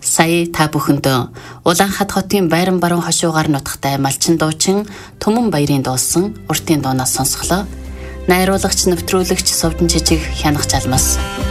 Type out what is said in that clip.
Сая та бүхэндөө Улаанхад хотын Байран баруун хошуугаар нутагтай малчин дуучин Түмэн баярын дуулсан уртын дуунаас сонсголоо. Найруулагч, нэвтрүүлэгч Сувдан Жижиг Хянах Жалмас.